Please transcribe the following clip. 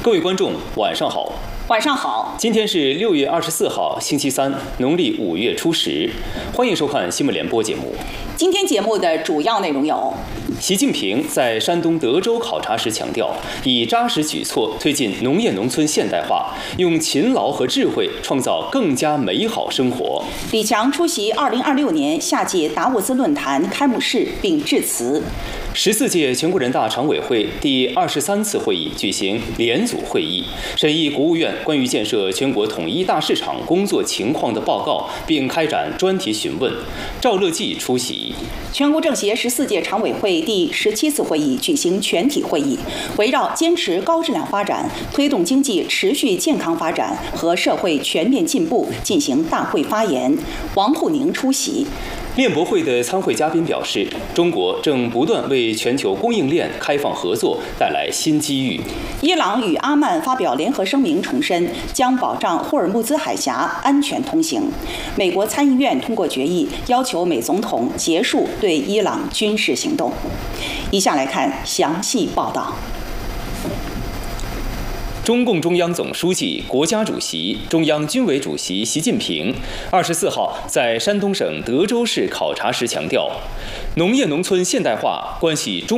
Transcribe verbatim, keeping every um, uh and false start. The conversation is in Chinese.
各位观众，晚上好。 晚上好， 今天是六月二十四号，星期三，农历五月初十。欢迎收看新闻联播节目。 今天节目的主要内容有： 习近平在山东德州考察时强调，以扎实举措推进农业农村现代化，用勤劳和智慧创造更加美好生活。 李强出席二零二六年夏届达沃斯论坛开幕式并致辞。 十四届全国人大常委会第二十三次会议举行联组会议，审议国务院关于建设全国统一大市场工作情况的报告，并开展专题询问。赵乐际出席。 全国政协十四届常委会第十七次会议举行全体会议，围绕坚持高质量发展、推动经济持续健康发展和社会全面进步进行大会发言。王沪宁出席。 链博会的参会嘉宾表示，中国正不断为全球供应链开放合作带来新机遇。 伊朗与阿曼发表联合声明，重申将保障霍尔木兹海峡安全通行。美国参议院通过决议，要求美总统结束对伊朗军事行动。以下来看详细报道。 中共中央总书记、国家主席、中央军委主席习近平二十四号在山东省德州市考察时强调，农业农村现代化关系中